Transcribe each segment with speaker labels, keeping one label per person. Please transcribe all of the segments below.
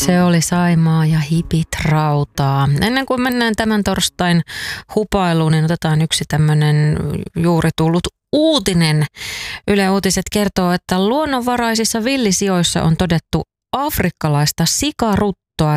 Speaker 1: Se oli Saimaa ja hipit rautaa. Ennen kuin mennään tämän torstain hupailuun, niin otetaan yksi tämmöinen juuri tullut uutinen. Yle Uutiset kertoo, että luonnonvaraisissa villisijoissa on todettu afrikkalaista sikaruttoa.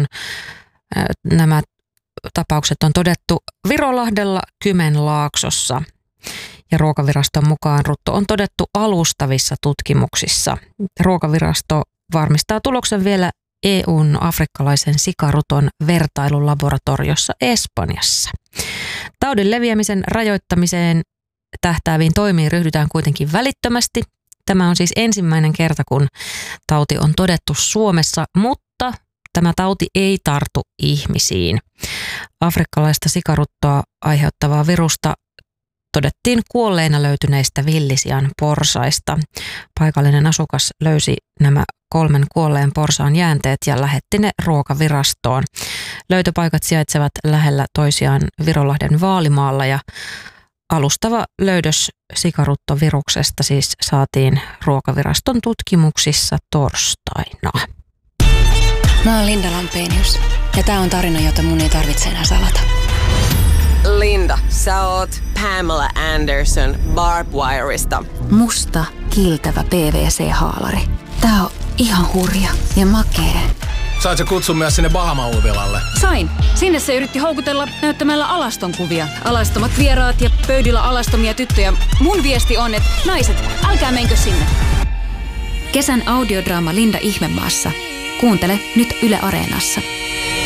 Speaker 1: Nämä tapaukset on todettu Virolahdella Kymenlaaksossa. Ja Ruokaviraston mukaan rutto on todettu alustavissa tutkimuksissa. Ruokavirasto varmistaa tuloksen vielä EU:n afrikkalaisen sikaruton vertailulaboratoriossa Espanjassa. Taudin leviämisen rajoittamiseen tähtääviin toimiin ryhdytään kuitenkin välittömästi. Tämä on siis ensimmäinen kerta, kun tauti on todettu Suomessa, mutta tämä tauti ei tartu ihmisiin. Afrikkalaista sikaruttoa aiheuttavaa virusta todettiin kuolleina löytyneistä villisian porsaista. Paikallinen asukas löysi nämä 3 kuolleen porsaan jäänteet ja lähetti ne Ruokavirastoon. Löytöpaikat sijaitsevat lähellä toisiaan Virolahden Vaalimaalla ja alustava löydös sikaruttoviruksesta siis saatiin Ruokaviraston tutkimuksissa torstaina.
Speaker 2: Mä oon Linda Lampenius ja tää on tarina, jota mun ei tarvitse enää salata.
Speaker 3: Linda, sä oot Pamela Anderson Barbwireista.
Speaker 2: Musta, kiiltävä PVC-haalari. Tää on ihan hurja ja makee.
Speaker 4: Sait sä kutsun myös sinne Bahama-uivilalle?
Speaker 5: Sain. Sinne se yritti houkutella näyttämällä alaston kuvia. Alastomat vieraat ja pöydillä alastomia tyttöjä. Mun viesti on, että naiset, älkää menkö sinne.
Speaker 2: Kesän audiodraama Linda Ihmemaassa. Kuuntele nyt Yle Areenassa.